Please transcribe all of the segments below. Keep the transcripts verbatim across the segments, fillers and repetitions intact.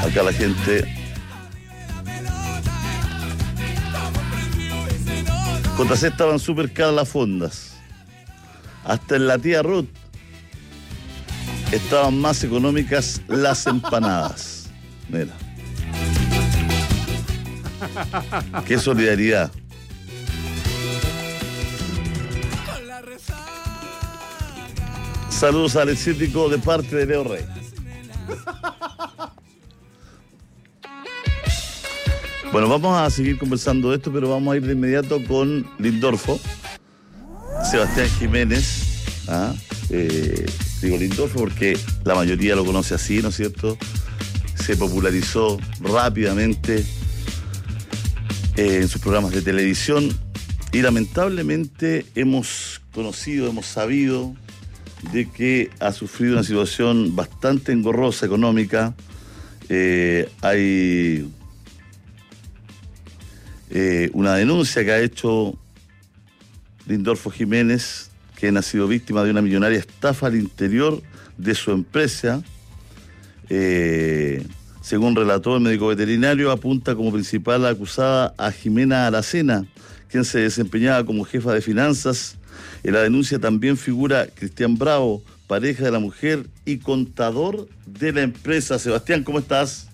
Acá la gente... Contra estaban súper caras las fondas. Hasta en la tía Ruth estaban más económicas las empanadas. Mira. Qué solidaridad. Saludos al Exítico de parte de Leo Rey. Bueno, vamos a seguir conversando de esto, pero vamos a ir de inmediato con Lindorfo. Sebastián Jiménez. ¿ah? Eh, digo Lindorfo porque la mayoría lo conoce así, ¿no es cierto? Se popularizó rápidamente eh, en sus programas de televisión y lamentablemente hemos conocido, hemos sabido de que ha sufrido una situación bastante engorrosa económica. Eh, hay eh, una denuncia que ha hecho Lindorfo Jiménez, quien ha sido víctima de una millonaria estafa al interior de su empresa. Eh, según relató el médico veterinario, apunta como principal acusada a Jimena Aracena, quien se desempeñaba como jefa de finanzas. En la denuncia también figura Cristian Bravo, pareja de la mujer y contador de la empresa. Sebastián, ¿cómo estás?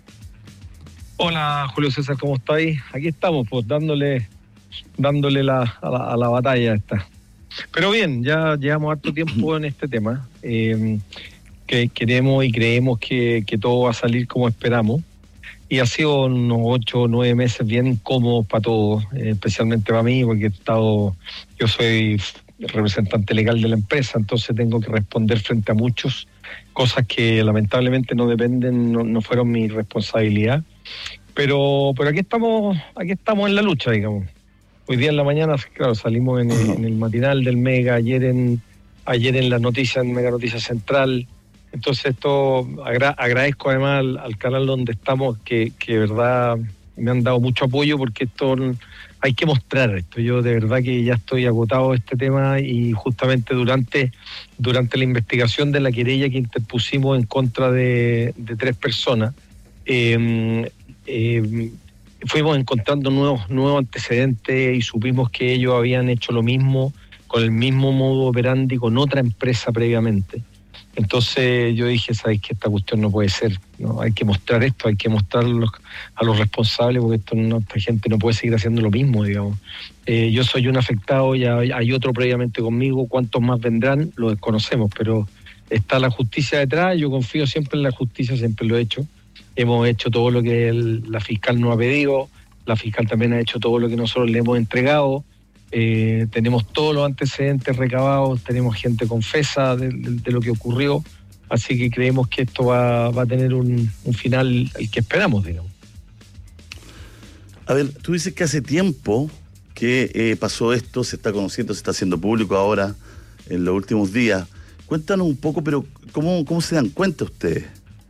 Hola, Julio César, ¿cómo estáis? Aquí estamos, pues, dándole, dándole la, a, la, a la batalla esta. Pero bien, ya llevamos harto tiempo en este tema. Eh, que queremos y creemos que, que todo va a salir como esperamos. Y ha sido unos ocho o nueve meses bien incómodos para todos, eh, especialmente para mí, porque he estado, yo soy representante legal de la empresa, entonces tengo que responder frente a muchos, cosas que lamentablemente no dependen, no, no fueron mi responsabilidad. Pero, pero aquí estamos, aquí estamos en la lucha, digamos. Hoy día en la mañana, claro, salimos en el, en el matinal del Mega, ayer en, ayer en las noticias, en Mega Noticias Central. Entonces esto agra- agradezco además al, al canal donde estamos, que, que de verdad me han dado mucho apoyo, porque esto hay que mostrar esto. Yo de verdad que ya estoy agotado de este tema, y justamente durante, durante la investigación de la querella que interpusimos en contra de, de tres personas, eh, eh, fuimos encontrando nuevos, nuevos antecedentes y supimos que ellos habían hecho lo mismo, con el mismo modo operandi con otra empresa previamente. Entonces yo dije, ¿sabes qué? Esta cuestión no puede ser, ¿no? Hay que mostrar esto, hay que mostrarlo a los responsables, porque esto no, esta gente no puede seguir haciendo lo mismo, digamos. Eh, yo soy un afectado, ya hay otro previamente conmigo, ¿cuántos más vendrán? Lo desconocemos, pero está la justicia detrás. Yo confío siempre en la justicia, siempre lo he hecho. Hemos hecho todo lo que el, la fiscal nos ha pedido, la fiscal también ha hecho todo lo que nosotros le hemos entregado. Eh, tenemos todos los antecedentes recabados, tenemos gente confesa de, de, de lo que ocurrió, así que creemos que esto va, va a tener un, un final el que esperamos, digamos. A ver, tú dices que hace tiempo que eh, pasó esto, se está conociendo, se está haciendo público ahora, en los últimos días. Cuéntanos un poco, pero ¿cómo, cómo se dan cuenta ustedes?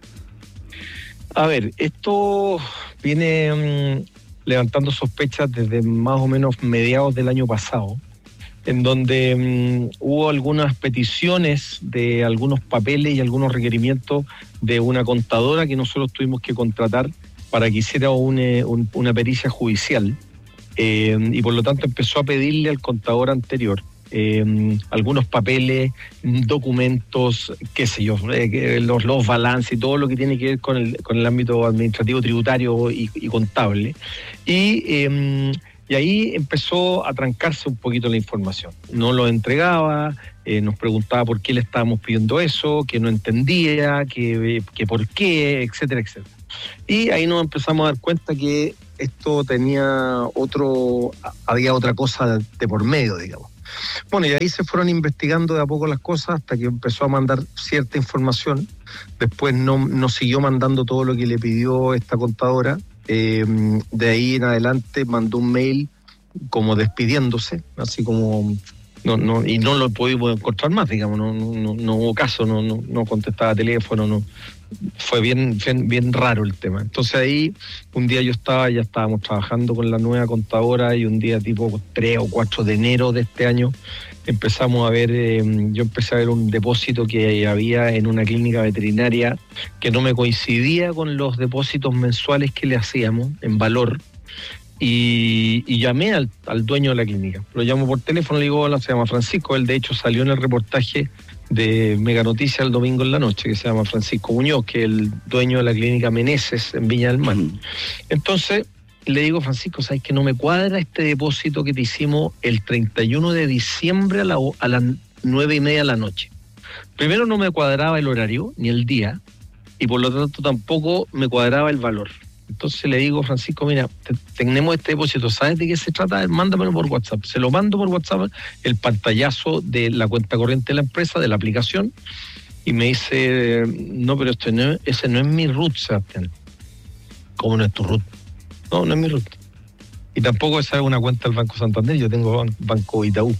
A ver, esto viene... Um, levantando sospechas desde más o menos mediados del año pasado, en donde um, hubo algunas peticiones de algunos papeles y algunos requerimientos de una contadora que nosotros tuvimos que contratar para que hiciera un, un, una pericia judicial, eh, y por lo tanto empezó a pedirle al contador anterior Eh, algunos papeles, documentos, qué sé yo, eh, los, los balances y todo lo que tiene que ver con el, con el ámbito administrativo, tributario y, y contable. Y, eh, y ahí empezó a trancarse un poquito la información. No lo entregaba, eh, nos preguntaba por qué le estábamos pidiendo eso, que no entendía, que, que por qué, etcétera, etcétera. Y ahí nos empezamos a dar cuenta que esto tenía otro, había otra cosa de por medio, digamos. Bueno, y ahí se fueron investigando de a poco las cosas hasta que empezó a mandar cierta información. Después no, no siguió mandando todo lo que le pidió esta contadora. Eh, de ahí en adelante mandó un mail como despidiéndose, así como... no no y no lo pudimos encontrar más, digamos, no no, no hubo caso, no, no, no contestaba teléfono, no fue bien, bien bien raro el tema. Entonces ahí un día yo estaba, ya estábamos trabajando con la nueva contadora, y un día tipo tres o cuatro de enero de este año empezamos a ver, eh, yo empecé a ver un depósito que había en una clínica veterinaria que no me coincidía con los depósitos mensuales que le hacíamos en valor. Y, y llamé al, al dueño de la clínica. Lo llamo por teléfono, le digo, hola, se llama Francisco. Él de hecho salió en el reportaje de Mega Noticias el domingo en la noche, que se llama Francisco Muñoz, que es el dueño de la clínica Meneses en Viña del Mar. Entonces le digo, Francisco, ¿sabes que no me cuadra este depósito que te hicimos el treinta y uno de diciembre a, la, a las nueve y media de la noche? Primero, no me cuadraba el horario ni el día, y por lo tanto tampoco me cuadraba el valor. Entonces le digo, Francisco, mira, te, tenemos este depósito, ¿sabes de qué se trata? Mándamelo por WhatsApp. Se lo mando por WhatsApp, el pantallazo de la cuenta corriente de la empresa, de la aplicación, y me dice, no, pero esto no, ese no es mi root, Sebastián. ¿Cómo no es tu root? No, no es mi root. Y tampoco esa es una cuenta del Banco Santander, yo tengo Banco Itaú.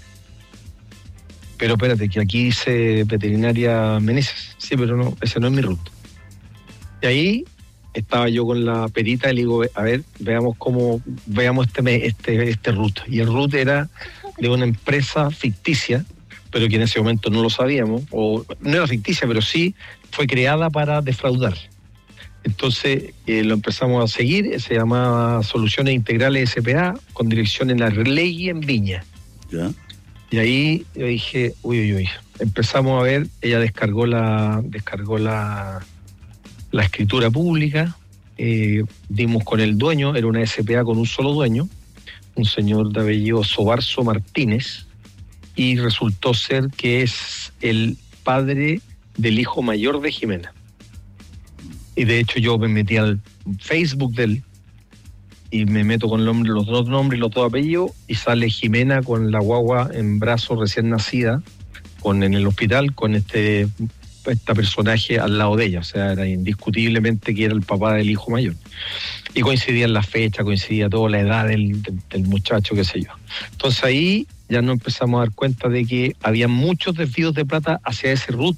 Pero espérate, que aquí dice Veterinaria Meneses. Sí, pero no, ese no es mi root. Y ahí estaba yo con la perita y le digo, a ver, veamos cómo, veamos este, este, este root. Y el root era de una empresa ficticia, pero que en ese momento no lo sabíamos, o no era ficticia, pero sí fue creada para defraudar. Entonces eh, lo empezamos a seguir, se llamaba Soluciones Integrales S P A, con dirección en la Ley en Viña. ¿Ya? Y ahí yo dije, uy, uy, uy. Empezamos a ver, ella descargó la, descargó la, la escritura pública, eh, dimos con el dueño, era una S P A con un solo dueño, un señor de apellido Sobarzo Martínez, y resultó ser que es el padre del hijo mayor de Jimena. Y de hecho yo me metí al Facebook de él y me meto con los dos nombres y los dos apellidos y sale Jimena con la guagua en brazos recién nacida con, en el hospital con este, este personaje al lado de ella. O sea, era indiscutiblemente que era el papá del hijo mayor. Y coincidían la fecha, coincidía toda la edad del, del, del muchacho, qué sé yo. Entonces ahí ya nos empezamos a dar cuenta de que había muchos desvíos de plata hacia ese root,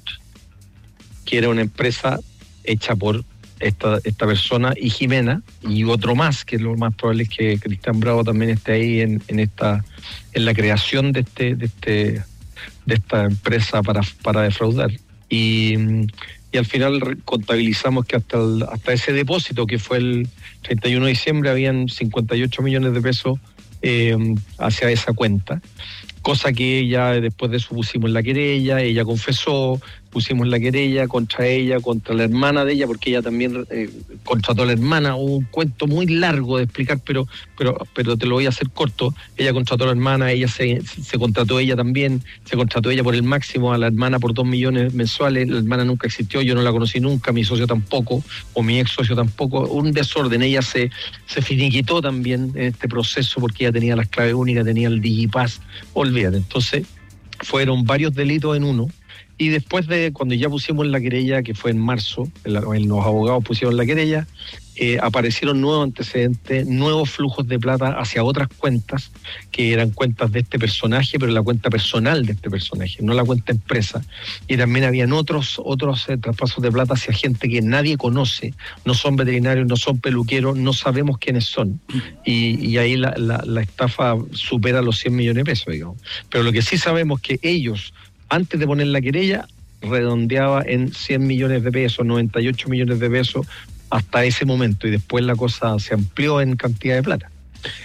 que era una empresa hecha por esta, esta persona y Jimena, y otro más, que lo más probable es que Cristian Bravo también esté ahí en, en esta en la creación de este de este de esta empresa para, para defraudar. Y, y al final contabilizamos que hasta el, hasta ese depósito, que fue el treinta y uno de diciembre, habían cincuenta y ocho millones de pesos eh, hacia esa cuenta. Cosa que ya después de eso pusimos la querella, ella confesó, pusimos la querella contra ella, contra la hermana de ella, porque ella también eh, contrató a la hermana. Un cuento muy largo de explicar, pero pero pero te lo voy a hacer corto. Ella contrató a la hermana, ella se, se contrató ella también, se contrató ella por el máximo, a la hermana por dos millones mensuales. La hermana nunca existió, yo no la conocí nunca, mi socio tampoco, o mi ex socio tampoco. Un desorden. Ella se, se finiquitó también en este proceso porque ella tenía las claves únicas, tenía el Digipass. Olvídate. Entonces fueron varios delitos en uno. Y después de cuando ya pusimos la querella, que fue en marzo, en la, en los abogados pusieron la querella, eh, aparecieron nuevos antecedentes, nuevos flujos de plata hacia otras cuentas, que eran cuentas de este personaje, pero la cuenta personal de este personaje, no la cuenta empresa. Y también habían otros otros eh, traspasos de plata hacia gente que nadie conoce, no son veterinarios, no son peluqueros, no sabemos quiénes son. Y, y ahí la, la, la estafa supera los cien millones de pesos, digamos. Pero lo que sí sabemos es que ellos, antes de poner la querella, redondeaba en cien millones de pesos, noventa y ocho millones de pesos hasta ese momento, y después la cosa se amplió en cantidad de plata.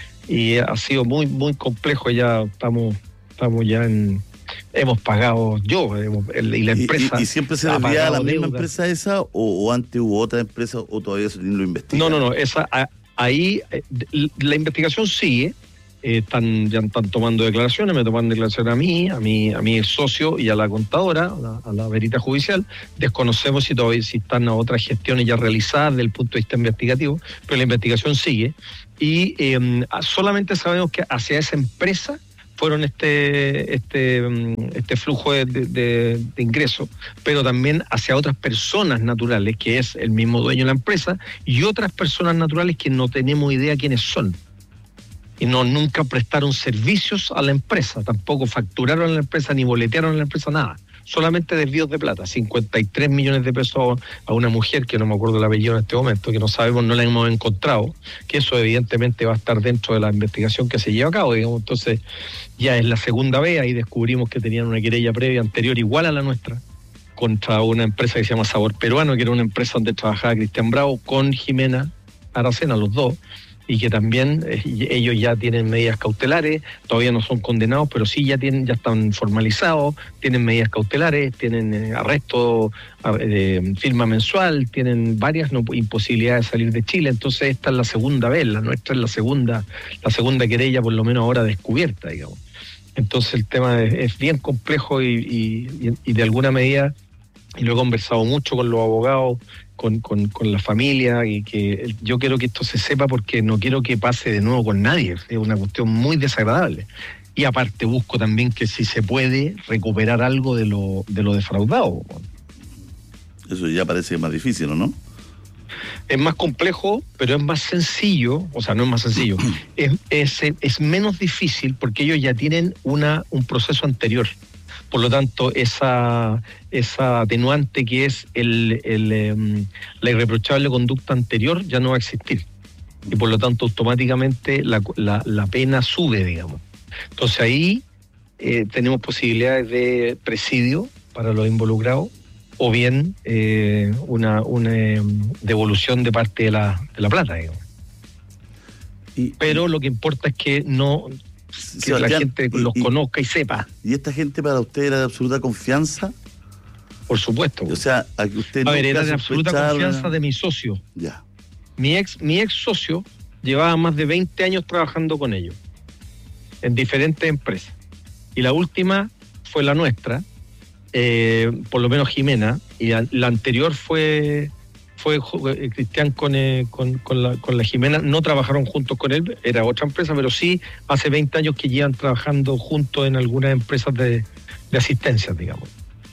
Y ha sido muy, muy complejo. Ya estamos, estamos ya en... Hemos pagado yo hemos, y la empresa... ¿Y, y, y siempre se desvía a la misma deuda. empresa esa, o, o antes hubo otra empresa, o todavía eso lo investigan? No, no, no, esa, ahí la investigación sigue. Eh, están, ya están tomando declaraciones, me toman declaraciones a mí, a mi, a mi socio y a la contadora, a la, a la perita judicial. Desconocemos si todavía si están otras gestiones ya realizadas desde el punto de vista investigativo, pero la investigación sigue. Y eh, solamente sabemos que hacia esa empresa fueron este este este flujo de, de, de ingresos, pero también hacia otras personas naturales, que es el mismo dueño de la empresa, y otras personas naturales que no tenemos idea quiénes son. Y no nunca prestaron servicios a la empresa, tampoco facturaron a la empresa, ni boletearon a la empresa, nada. solamente desvíos de plata, cincuenta y tres millones de pesos a una mujer, que no me acuerdo el apellido en este momento, que no sabemos, no la hemos encontrado, que eso evidentemente va a estar dentro de la investigación que se lleva a cabo, digamos. Entonces ya es la segunda vez, ahí descubrimos que tenían una querella previa anterior igual a la nuestra, contra una empresa que se llama Sabor Peruano, que era una empresa donde trabajaba Cristian Bravo con Jimena Aracena, los dos, y que también eh, ellos ya tienen medidas cautelares, todavía no son condenados, pero sí ya tienen, ya están formalizados, tienen medidas cautelares, tienen eh, arresto, eh, firma mensual, tienen varias no, imposibilidades de salir de Chile. Entonces esta es la segunda vez, la nuestra es la segunda, la segunda querella, por lo menos ahora descubierta, digamos. Entonces el tema es, es bien complejo y, y, y de alguna medida, y lo he conversado mucho con los abogados, Con, con, con la familia, y que yo quiero que esto se sepa porque no quiero que pase de nuevo con nadie, es una cuestión muy desagradable. Y aparte busco también que si se puede recuperar algo de lo, de lo defraudado. Eso ya parece más difícil, ¿no? Es más complejo, pero es más sencillo, o sea, no es más sencillo, es, es, es menos difícil porque ellos ya tienen una, un proceso anterior. Por lo tanto, esa, esa atenuante que es el, el, eh, la irreprochable conducta anterior ya no va a existir. Y por lo tanto, automáticamente la, la, la pena sube, digamos. Entonces ahí eh, tenemos posibilidades de presidio para los involucrados, o bien eh, una, una eh, devolución de parte de la, de la plata, digamos. Y, Pero lo que importa es que no... que Sebastián, la gente los y, conozca y sepa. ¿Y esta gente para usted era de absoluta confianza? Por supuesto. O sea, a que usted a ver, era de absoluta confianza de mi socio. Ya. Mi ex, mi ex socio llevaba más de veinte años trabajando con ellos, en diferentes empresas. Y la última fue la nuestra, eh, por lo menos Jimena, y la, la anterior fue... fue Cristian con, eh, con, con, la, con la Jimena, no trabajaron juntos con él, era otra empresa, pero sí hace veinte años que llevan trabajando juntos en algunas empresas de, de asistencia, digamos.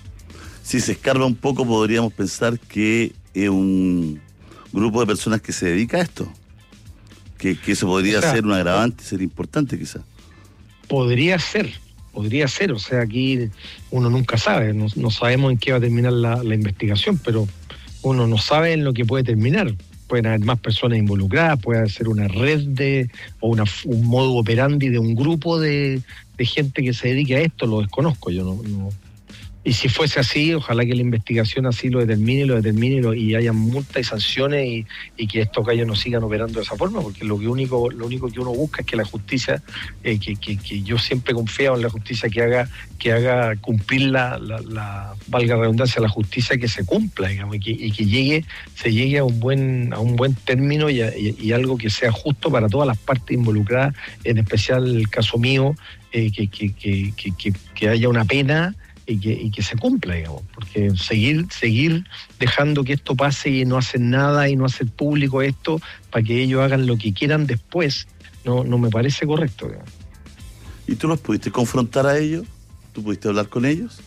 Si se escarba un poco, podríamos pensar que es un grupo de personas que se dedica a esto, que, que eso podría o sea, ser un agravante, ser importante quizás. Podría ser, podría ser, o sea, aquí uno nunca sabe, no, no sabemos en qué va a terminar la, la investigación, pero uno no sabe en lo que puede terminar. Pueden haber más personas involucradas, puede ser una red de o una, un modo operandi de un grupo de, de gente que se dedique a esto, lo desconozco, yo no, no. Y si fuese así, ojalá que la investigación así lo determine, lo determine y, lo, y haya multas y sanciones y, y que estos gallos no sigan operando de esa forma, porque lo que único, lo único que uno busca es que la justicia, eh, que, que, que yo siempre confío en la justicia que haga, que haga cumplir la, la, la valga la redundancia, la justicia que se cumpla, digamos, y que, y que llegue, se llegue a un buen, a un buen término y, a, y, y algo que sea justo para todas las partes involucradas, en especial el caso mío, eh, que, que, que, que, que, que haya una pena. Y que, y que se cumpla, digamos, porque seguir seguir dejando que esto pase y no hacer nada y no hacer público esto para que ellos hagan lo que quieran después, no no me parece correcto, digamos. ¿Y tú los pudiste confrontar a ellos? ¿Tú pudiste hablar con ellos?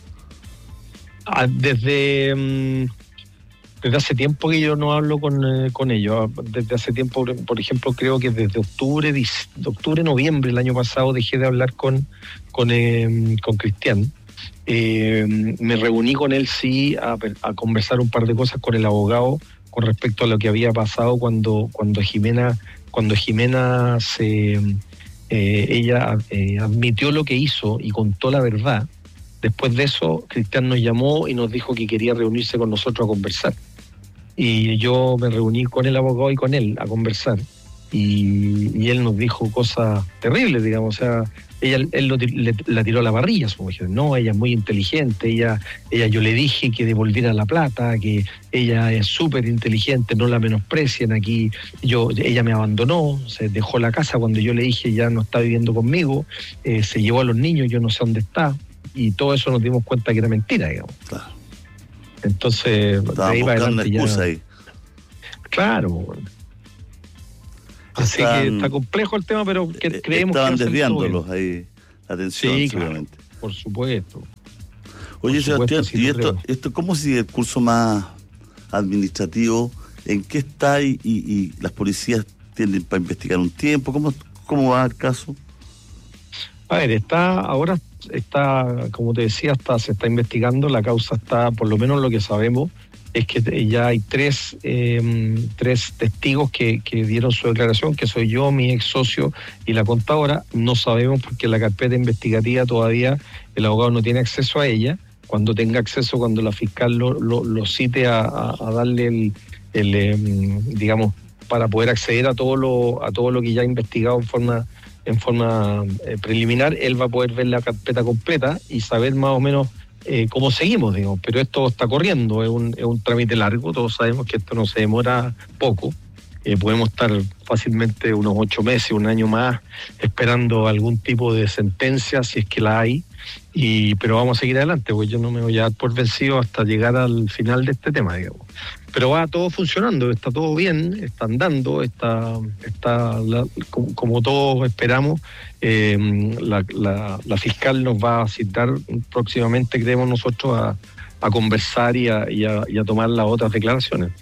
Ah, desde um, desde hace tiempo que yo no hablo con, eh, con ellos. Desde hace tiempo, por ejemplo, creo que desde octubre, de octubre, noviembre del año pasado dejé de hablar con, con, eh, con Cristian. Eh, me reuní con él, sí, a, a conversar un par de cosas con el abogado con respecto a lo que había pasado cuando, cuando Jimena, cuando Jimena se, eh, ella eh, admitió lo que hizo y contó la verdad. Después de eso, Cristian nos llamó y nos dijo que quería reunirse con nosotros a conversar. Y yo me reuní con el abogado y con él a conversar. Y, y él nos dijo cosas terribles, digamos, o sea, ella, él lo, le, la tiró a la parrilla, su mujer. No, ella es muy inteligente, ella, ella yo le dije que devolviera la plata, que ella es súper inteligente, no la menosprecien, aquí yo, ella me abandonó, se dejó la casa cuando yo le dije ya no está viviendo conmigo, eh, se llevó a los niños, yo no sé dónde está, y todo eso nos dimos cuenta que era mentira, digamos. Claro. Entonces, de ahí para adelante una excusa ya... ahí. Claro, bueno. Así están, que está complejo el tema, pero que creemos estaban que desviándolos ahí la atención, sí, seguramente. Claro, por supuesto. Oye, por Sebastián, supuesto, ¿y esto, esto cómo sigue el curso más administrativo? ¿En qué está y, y, y las policías tienden para investigar un tiempo? ¿Cómo, cómo va el caso? A ver, está ahora está, como te decía, está, se está investigando, la causa está, por lo menos lo que sabemos, es que ya hay tres, eh, tres testigos que, que dieron su declaración, que soy yo, mi ex socio y la contadora. No sabemos porque la carpeta investigativa todavía el abogado no tiene acceso a ella. Cuando tenga acceso, cuando la fiscal lo, lo, lo cite a, a, a darle el, el eh, digamos, para poder acceder a todo lo, a todo lo que ya ha investigado en forma, en forma eh, preliminar, él va a poder ver la carpeta completa y saber más o menos Eh, cómo seguimos, digamos, pero esto está corriendo, es un, es un trámite largo, todos sabemos que esto no se demora poco, eh, podemos estar fácilmente unos ocho meses, un año más, esperando algún tipo de sentencia, si es que la hay, y pero vamos a seguir adelante, porque yo no me voy a dar por vencido hasta llegar al final de este tema, digamos. Pero va todo funcionando, está todo bien, está andando, está, está la, como, como todos esperamos. Eh, la, la, la fiscal nos va a citar próximamente, creemos nosotros, a, a conversar y a, y, a, y a tomar las otras declaraciones.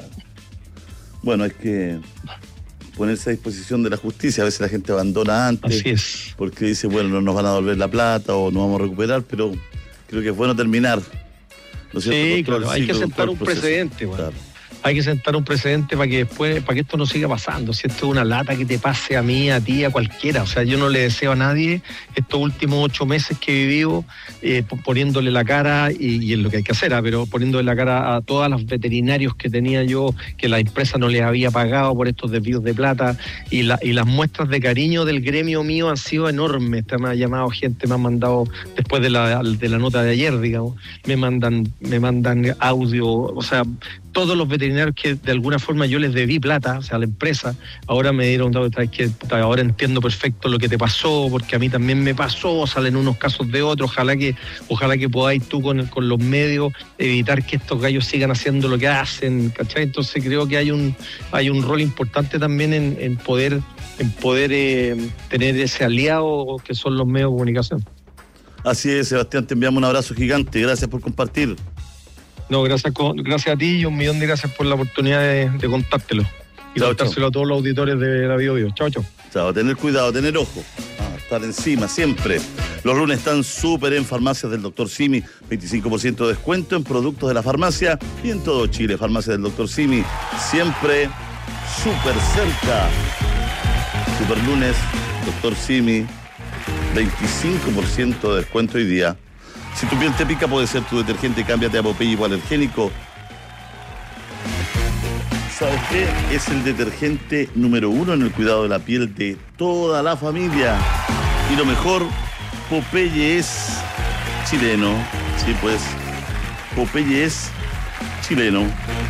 Bueno, hay que ponerse a disposición de la justicia. A veces la gente abandona antes. Así es. Porque dice, bueno, no nos van a devolver la plata o no vamos a recuperar, pero creo que es bueno terminar. ¿No es cierto? Sí, claro, hay que sentar un precedente, bueno. Claro. Hay que sentar un precedente para que después, para que esto no siga pasando. Si esto es una lata que te pase a mí, a ti, a cualquiera. O sea, yo no le deseo a nadie estos últimos ocho meses que he vivido eh, poniéndole la cara, y, y es lo que hay que hacer, ¿eh? Pero poniéndole la cara a todos los veterinarios que tenía yo, que la empresa no les había pagado por estos desvíos de plata, y, la, y las muestras de cariño del gremio mío han sido enormes. Me ha llamado gente, me han mandado, después de la, de la nota de ayer, digamos, me mandan, me mandan audio, o sea, todos los veterinarios que de alguna forma yo les debí plata, o sea, a la empresa, ahora me dieron, que ahora entiendo perfecto lo que te pasó, porque a mí también me pasó, salen unos casos de otros, ojalá que ojalá que podáis tú con, con los medios evitar que estos gallos sigan haciendo lo que hacen, ¿cachai? Entonces creo que hay un hay un rol importante también en, en poder, en poder eh, tener ese aliado que son los medios de comunicación. Así es, Sebastián, te enviamos un abrazo gigante, gracias por compartir. No, gracias, gracias a ti y un millón de gracias por la oportunidad de, de contártelo y chao, contárselo chao. A todos los auditores de la Bio Bio. Chao, chao. Chao, tener cuidado, tener ojo, ah, estar encima siempre. Los lunes están súper en Farmacias del Doctor Simi, veinticinco por ciento de descuento en productos de la farmacia y en todo Chile. Farmacias del Doctor Simi, siempre súper cerca. Super lunes, Doctor Simi, veinticinco por ciento de descuento hoy día. Si tu piel te pica, puede ser tu detergente. Cámbiate a Popeye hipoalergénico. ¿Sabes qué? Es el detergente número uno en el cuidado de la piel de toda la familia. Y lo mejor, Popeye es chileno. Sí, pues, Popeye es chileno.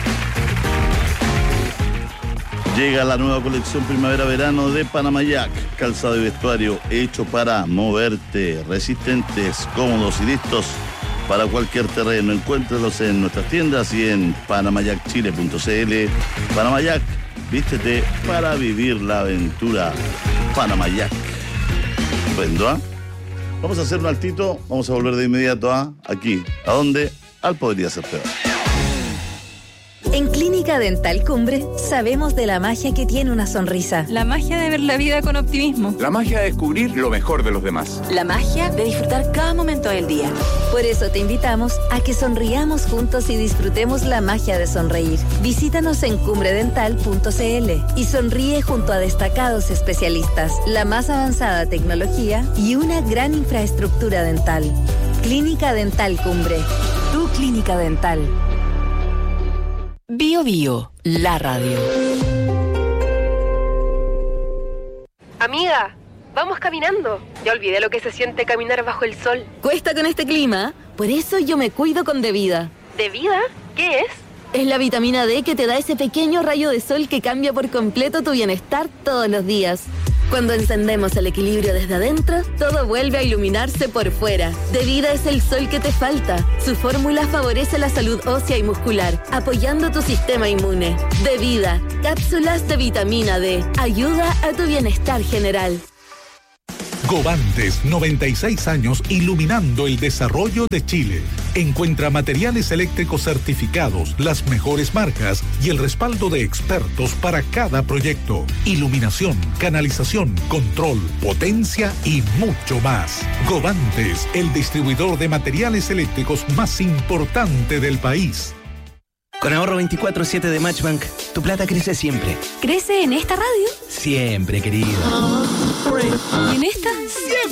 Llega la nueva colección primavera-verano de Panamayac, calzado y vestuario hecho para moverte, resistentes, cómodos y listos para cualquier terreno. Encuéntralos en nuestras tiendas y en panamayac chile punto c l. Panamayac, vístete para vivir la aventura. Panamayac. Estupendo, ¿ah? ¿eh? Vamos a hacer un altito, vamos a volver de inmediato a aquí. ¿A dónde? Al Podría Ser Peor. En Clínica Dental Cumbre sabemos de la magia que tiene una sonrisa. La magia de ver la vida con optimismo. La magia de descubrir lo mejor de los demás. La magia de disfrutar cada momento del día. Por eso te invitamos a que sonriamos juntos y disfrutemos la magia de sonreír. Visítanos en cumbre dental punto c l y sonríe junto a destacados especialistas, la más avanzada tecnología y una gran infraestructura dental. Clínica Dental Cumbre. Tu clínica dental. Bio Bio, la radio. Amiga, vamos caminando. Ya olvidé lo que se siente caminar bajo el sol. Cuesta con este clima, por eso yo me cuido con Devida. ¿Devida? ¿Qué es? Es la vitamina D que te da ese pequeño rayo de sol que cambia por completo tu bienestar todos los días. Cuando encendemos el equilibrio desde adentro, todo vuelve a iluminarse por fuera. Devida es el sol que te falta. Su fórmula favorece la salud ósea y muscular, apoyando tu sistema inmune. Devida, cápsulas de vitamina D. Ayuda a tu bienestar general. Govantes, noventa y seis años iluminando el desarrollo de Chile. Encuentra materiales eléctricos certificados, las mejores marcas y el respaldo de expertos para cada proyecto. Iluminación, canalización, control, potencia y mucho más. Govantes, el distribuidor de materiales eléctricos más importante del país. Con ahorro veinticuatro siete de Matchbank, tu plata crece siempre. ¿Crece en esta radio? Siempre, querido. ¿Y en esta? ¡Siempre!